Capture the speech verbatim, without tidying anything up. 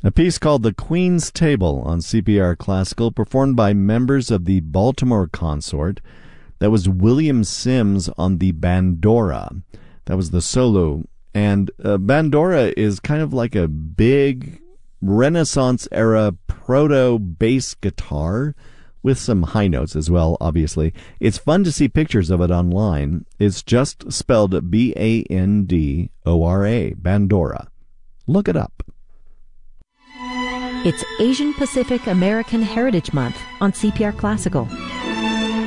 A piece called The Queen's Table on C P R Classical, performed by members of the Baltimore Consort. That was William Sims on the Bandora. That was the solo. And uh, Bandora is kind of like a big Renaissance-era proto-bass guitar with some high notes as well, obviously. It's fun to see pictures of it online. It's just spelled B A N D O R A, Bandora. Look it up. It's Asian Pacific American Heritage Month on C P R Classical.